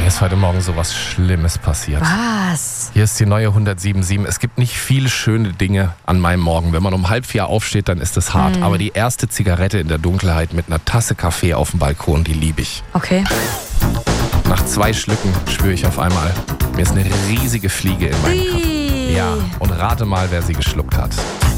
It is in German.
Mir ist heute Morgen so was Schlimmes passiert. Was? Hier ist die neue 107.7. Es gibt nicht viele schöne Dinge an meinem Morgen. Wenn man um 3:30 aufsteht, dann ist es hart. Aber die erste Zigarette in der Dunkelheit mit einer Tasse Kaffee auf dem Balkon, die liebe ich. Okay. Nach 2 Schlücken spüre ich auf einmal, mir ist eine riesige Fliege in meinem Kaffee. Ja, und rate mal, wer sie geschluckt hat.